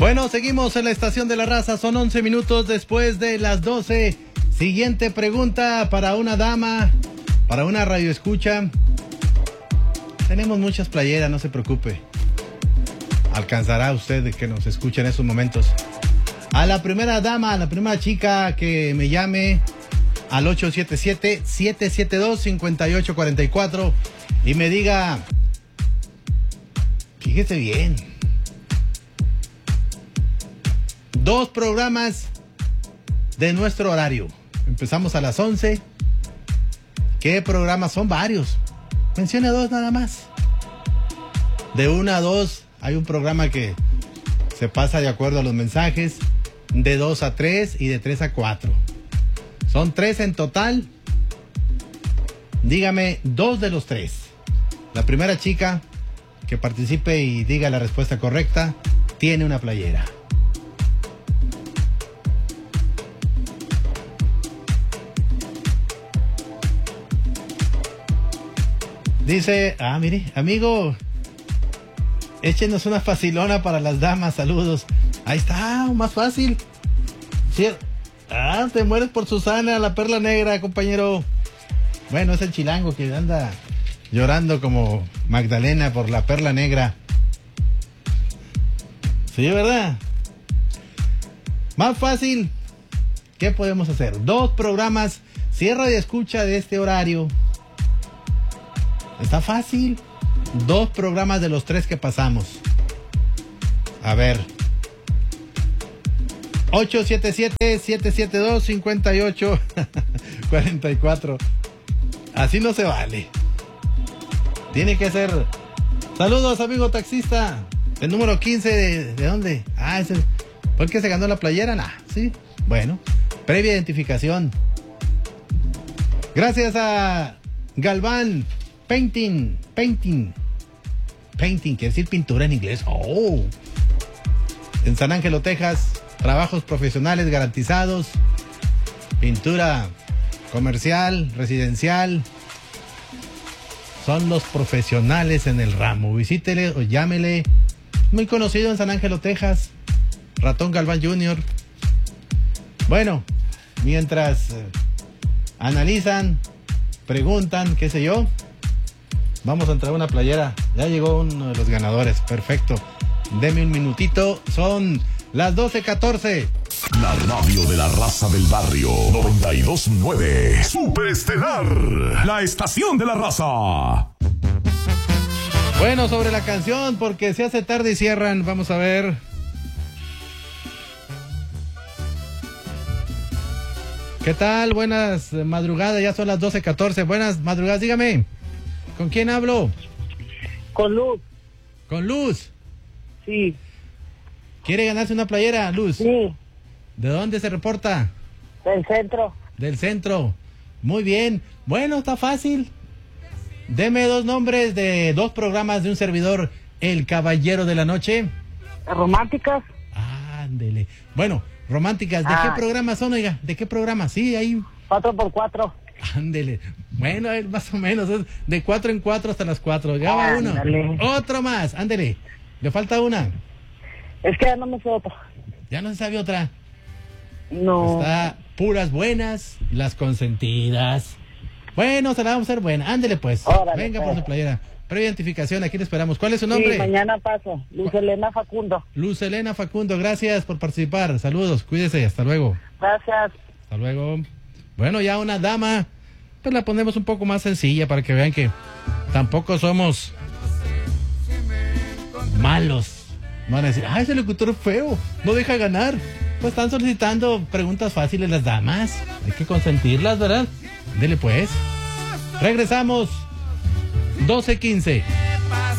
Bueno, seguimos en la Estación de la Raza, son 11 minutos después de las 12. Siguiente pregunta para una dama, para una radioescucha. Tenemos muchas playeras, no se preocupe. Alcanzará usted que nos escuche en esos momentos. A la primera dama, a la primera chica que me llame al 877-772-5844 y me diga, fíjese bien, 2 programas de nuestro horario. Empezamos a las 11. ¿Qué programas? Son varios. Mencione 2 nada más. De 1 a 2 hay un programa que se pasa de acuerdo a los mensajes. De 2 a 3 y de 3 a 4. Son 3 en total. Dígame 2 de los 3. La primera chica que participe y diga la respuesta correcta tiene una playera. Dice, mire, amigo, échenos una facilona para las damas, saludos. Ahí está, más fácil. Sí. Te mueres por Susana, la perla negra, compañero. Bueno, es el chilango que anda llorando como Magdalena por la perla negra. Sí, ¿verdad? Más fácil. ¿Qué podemos hacer? 2 programas. Cierra y escucha de este horario. Está fácil. 2 programas de los 3 que pasamos. A ver. 877-772-5844. Así no se vale. Tiene que ser. Saludos, amigo taxista. El número 15 ¿de dónde? Ese fue el que se ganó la playera. Sí. Bueno, previa identificación. Gracias a Galván Painting, quiere decir pintura en inglés. En San Ángelo, Texas, trabajos profesionales garantizados, pintura comercial, residencial. Son los profesionales en el ramo. Visítele o llámele. Muy conocido en San Ángelo, Texas, Ratón Galván Jr. Bueno, mientras analizan, preguntan, qué sé yo, vamos a entrar a una playera. Ya llegó uno de los ganadores. Perfecto. Deme un minutito. Son las 12:14. La radio de la raza del barrio. 92.9. Superestelar. La estación de la raza. Bueno, sobre la canción, porque se hace tarde y cierran. Vamos a ver. ¿Qué tal? Buenas madrugadas. Ya son las 12:14. Buenas madrugadas. Dígame. ¿Con quién hablo? Con Luz. ¿Con Luz? Sí. ¿Quiere ganarse una playera, Luz? Sí. ¿De dónde se reporta? Del centro. Del centro. Muy bien. Bueno, está fácil. Deme 2 nombres de 2 programas de un servidor, El Caballero de la Noche. ¿Románticas? Ándele. Bueno, románticas. ¿De qué programa son, oiga? ¿De qué programa? Sí, ahí. 4x4. Ándele. Bueno, más o menos. Es de 4 en 4 hasta las 4. Ya va uno. Otro más. Ándele. Le falta una. Es que ya no me sé otra. ¿Ya no se sabe otra? No. Está puras buenas, las consentidas. Bueno, se la vamos a hacer buena. Ándele pues. Órale, venga pues. Por su playera. Previa identificación, aquí le esperamos. ¿Cuál es su nombre? Sí, mañana paso. Luz Elena Facundo. Luz Elena Facundo, gracias por participar. Saludos, cuídese, hasta luego. Gracias. Hasta luego. Bueno, ya una dama, pues la ponemos un poco más sencilla para que vean que tampoco somos malos. Van a decir, ese locutor es feo, no deja ganar. Pues están solicitando preguntas fáciles las damas. Hay que consentirlas, ¿verdad? Dele pues. Regresamos. 12:15.